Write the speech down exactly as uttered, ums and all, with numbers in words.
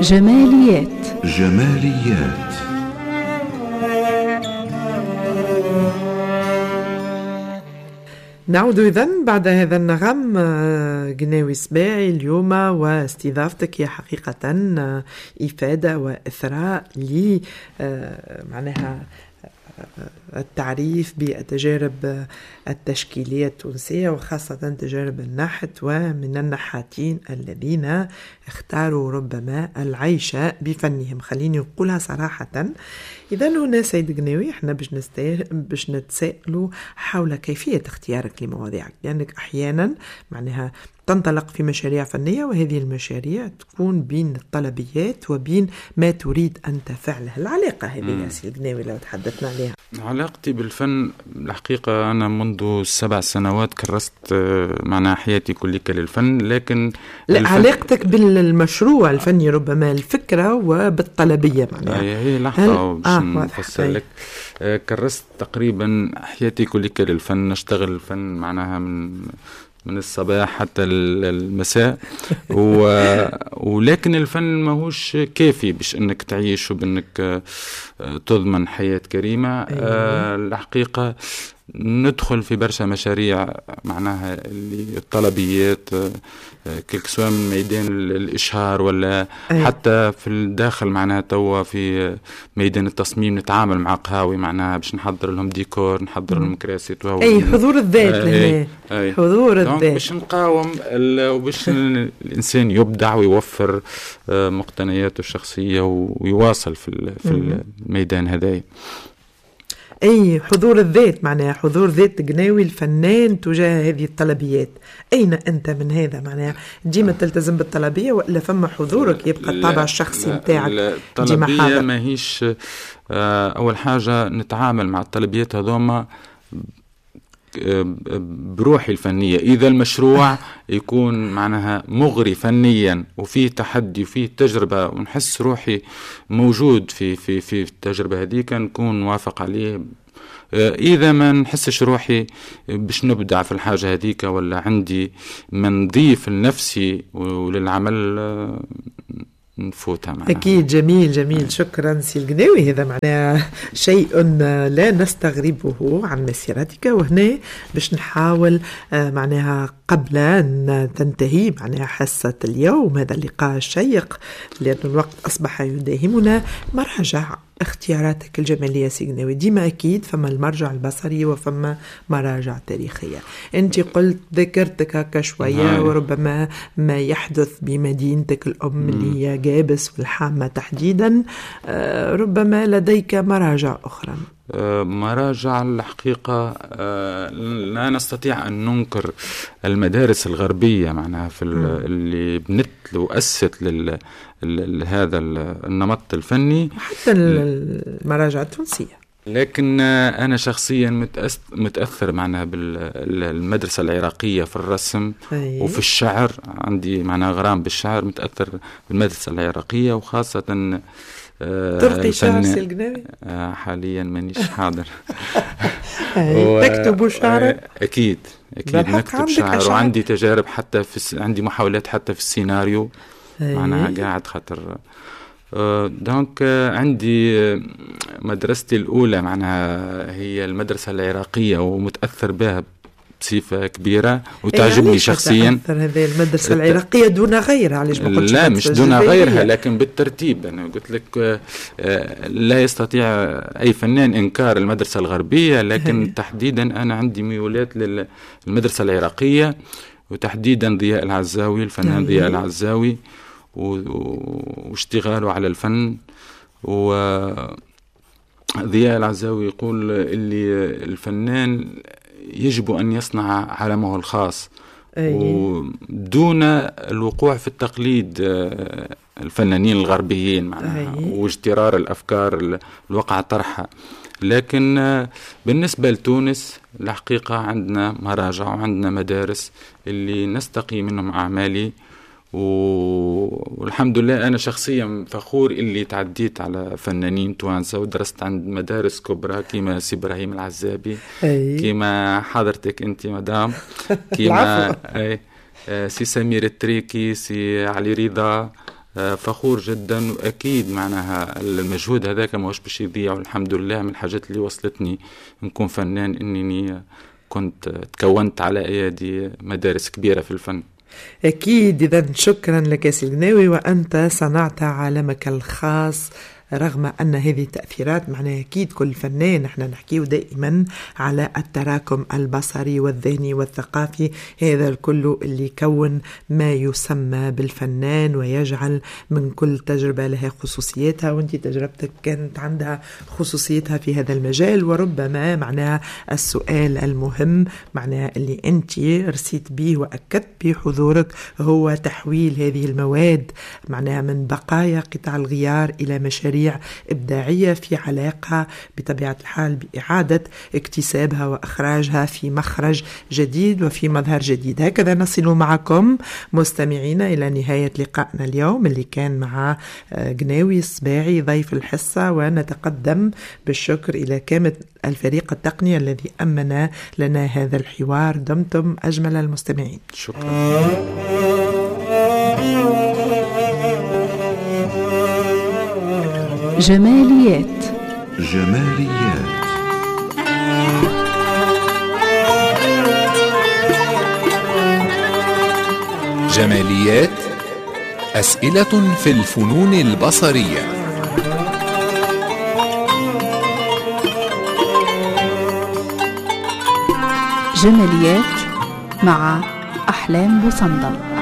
جماليات. جماليات نعود إذن بعد هذا النغم قناوي سباعي اليوم، واستضافتك هي حقيقة إفادة وإثراء لي معناها التعريف بالتجارب التشكيلية التونسية، وخاصة تجارب النحت، ومن النحاتين الذين اختاروا ربما العيش بفنهم. خليني نقولها صراحة. إذن هنا سيد قناوي احنا باش باش نتسائلوا حول كيفية اختيارك لمواضيعك، لأنك يعني أحيانا معناها تنطلق في مشاريع فنية، وهذه المشاريع تكون بين الطلبيات وبين ما تريد أنت فعله. العلاقة هذه يا سيد قناوي لو تحدثنا عليها. علاقتي بالفن الحقيقة أنا منذ سبع سنوات كرست معناها حياتي كلك للفن، لكن لا علاقتك بالمشروع الفني ربما الفكرة وبالطلبية معناها هي لحظة باش نفسر لك. كرست تقريبا حياتي كلك للفن، نشتغل الفن معناها من من الصباح حتى المساء و... ولكن الفن ماهوش كافي باش انك تعيش وبانك تضمن حياة كريمة. أيوة. الحقيقة ندخل في برشا مشاريع معناها اللي الطلبيات كل سواء من ميدان الإشهار ولا أي. حتى في الداخل معناها توا في ميدان التصميم نتعامل مع قهاوي معناها باش نحضر لهم ديكور، نحضر لهم كراسي وهو أي حضور الذات لهنا. أي. حضور الذات باش نقاوم وباش الإنسان يبدع ويوفر مقتنياته الشخصية ويواصل في في الميدان هذا. أي حضور الذات معناها حضور ذات قناوي الفنان تجاه هذه الطلبيات. أين أنت من هذا معناها؟ ديما تلتزم بالطلبية وإلا فما حضورك يبقى الطابع الشخصي متاعك؟ الطلبية ما هيش أول حاجة نتعامل مع الطلبيات هذوما بروحي الفنية. إذا المشروع يكون معناها مغري فنيا وفيه تحدي وفيه تجربة ونحس روحي موجود في في في التجربة هذيك نكون موافق عليه. إذا ما نحسش روحي باش نبدع في الحاجة هذيك ولا عندي من ضيف لنفسي وللعمل نفوتها معنا. أكيد. جميل جميل. شكرا سي القناوي. هذا معناه شيء لا نستغربه عن مسيرتك. وهنا باش نحاول معناها قبل أن تنتهي معناها حصة اليوم هذا اللقاء الشيق لأن الوقت أصبح يداهمنا، مراجع اختياراتك الجمالية سي قناوي. ديما أكيد فما المرجع البصري وفما مراجع تاريخية. أنت قلت ذكرتك هكا شوية وربما ما يحدث بمدينتك الأم اللي هي جابس والحامة تحديدا، آه ربما لديك مراجع أخرى. آه مراجع الحقيقة آه لا نستطيع أن ننكر المدارس الغربية معناها في اللي بنت وأسست لل هذا النمط الفني حتى المراجع التونسية. لكن أنا شخصيا متأثر معنا بالمدرسة العراقية في الرسم أيه. وفي الشعر عندي معنا غرام بالشعر، متأثر بالمدرسة العراقية وخاصة تلقي شعر سي القناوي؟ حاليا مانيش حاضر. تكتب شعر؟ أكيد أكيد نكتب شعر، وعندي تجارب حتى في عندي محاولات حتى في السيناريو معناها قاعد خاطر دونك عندي مدرستي الأولى معناها هي المدرسة العراقية ومتأثر بها بصفة كبيرة وتعجبني يعني شخصيا. هذه المدرسة العراقية دون غيرها؟ علاش ما قلتش لا مش دون غيرها لكن بالترتيب. أنا قلت لك لا يستطيع أي فنان إنكار المدرسة الغربية، لكن هي. تحديدا أنا عندي ميولات للمدرسة العراقية وتحديدا ضياء العزاوي، الفنان ضياء العزاوي واشتغاله على الفن. وضياء العزاوي يقول اللي الفنان يجب أن يصنع علمه الخاص ودون الوقوع في التقليد الفنانين الغربيين معناها واجترار الأفكار الوقع طرحها. لكن بالنسبة لتونس الحقيقة عندنا مراجع وعندنا مدارس اللي نستقي منهم أعمالي، والحمد لله أنا شخصيا فخور اللي تعديت على فنانين توانسة ودرست عند مدارس كبرى كيما سي إبراهيم العزابي، كيما حضرتك أنت مدام، كيما سي سمير التريكي، سي علي رضا، فخور جدا، وأكيد معناها المجهود هذاك ما هوش باش يضيع، والحمد لله من الحاجات اللي وصلتني نكون فنان إنني كنت تكونت على أيادي مدارس كبيرة في الفن. أكيد. إذا شكرا لك سي القناوي، وأنت صنعت عالمك الخاص رغم أن هذه التأثيرات معناها أكيد كل فنان. نحن نحكيه دائما على التراكم البصري والذهني والثقافي، هذا الكل اللي يكون ما يسمى بالفنان ويجعل من كل تجربة لها خصوصياتها، وانت تجربتك كانت عندها خصوصيتها في هذا المجال. وربما معناها السؤال المهم معناها اللي انت رسيت به وأكدت بحضورك هو تحويل هذه المواد معناها من بقايا قطع الغيار إلى مشاريع إبداعية في علاقة بطبيعة الحال بإعادة اكتسابها وإخراجها في مخرج جديد وفي مظهر جديد. هكذا نصل معكم مستمعين إلى نهاية لقائنا اليوم اللي كان مع قناوي الصباعي ضيف الحصة، ونتقدم بالشكر إلى كامل الفريق التقني الذي أمن لنا هذا الحوار. دمتم أجمل المستمعين. شكرا. جماليات. جماليات. جماليات، أسئلة في الفنون البصرية. جماليات مع أحلام بوصندل.